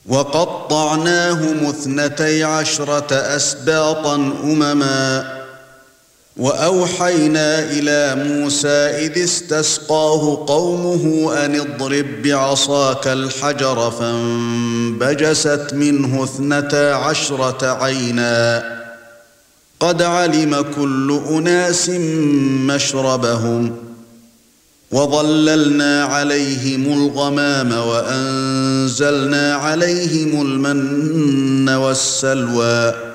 وَقَطَّعْنَاهُمُ 12 أسباطا أمما وَأَوْحَيْنَا إِلَى مُوسَى إِذِ اسْتَسْقَاهُ قَوْمُهُ أَنِ اضْرِب بِّعَصَاكَ الْحَجَرَ فَانبَجَسَتْ مِنْهُ 12 عَيْنًا قَدْ عَلِمَ كُلُّ أُنَاسٍ مَّشْرَبَهُمْ وَظَلَّلْنَا عَلَيْهِمُ الْغَمَامَ وَأَنزَلْنَا عَلَيْهِمُ الْمَنَّ وَالسَّلْوَىٰ